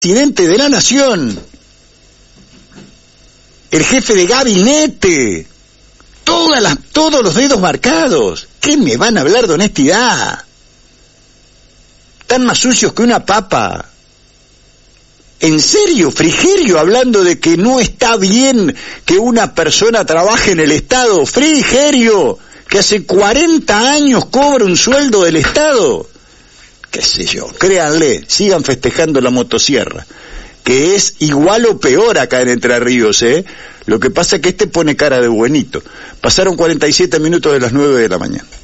presidente de la nación, el jefe de gabinete, todos los dedos marcados. ¿Qué me van a hablar de honestidad? Están más sucios que una papa. ¿En serio, Frigerio, hablando de que no está bien que una persona trabaje en el Estado? Frigerio, que hace 40 años cobra un sueldo del Estado. Qué sé yo, créanle, sigan festejando la motosierra, que es igual o peor acá en Entre Ríos, ¿eh? Lo que pasa es que pone cara de buenito. Pasaron 47 minutos de las 9 de la mañana.